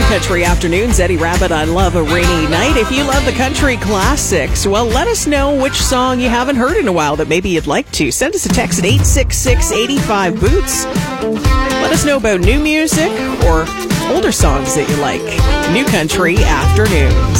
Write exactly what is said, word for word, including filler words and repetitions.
Country Afternoons, Eddie Rabbit, I Love a Rainy Night. If you love the country classics, well, let us know which song you haven't heard in a while that maybe you'd like to. Send us a text at eight six six, eight five, boots. Let us know about new music or older songs that you like. New Country Afternoons.